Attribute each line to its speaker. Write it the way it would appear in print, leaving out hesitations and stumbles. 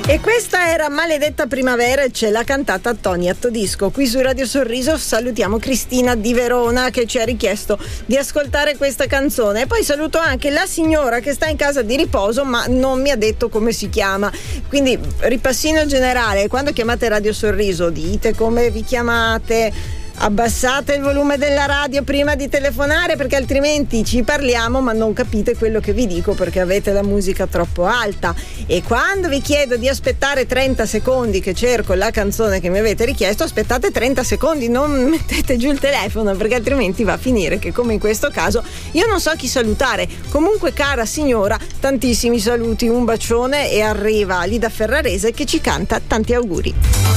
Speaker 1: E questa era Maledetta Primavera e ce l'ha cantata Tony Attodisco. Qui su Radio Sorriso salutiamo Cristina di Verona che ci ha richiesto di ascoltare questa canzone. E poi saluto anche la signora che sta in casa di riposo ma non mi ha detto come si chiama. Quindi ripassino generale: quando chiamate Radio Sorriso dite come vi chiamate, abbassate il volume della radio prima di telefonare, perché altrimenti ci parliamo ma non capite quello che vi dico perché avete la musica troppo alta. E quando vi chiedo di aspettare 30 secondi che cerco la canzone che mi avete richiesto, aspettate 30 secondi, non mettete giù il telefono, perché altrimenti va a finire che, come in questo caso, io non so chi salutare. Comunque, cara signora, tantissimi saluti, un bacione, e arriva Lida Ferrarese che ci canta Tanti auguri.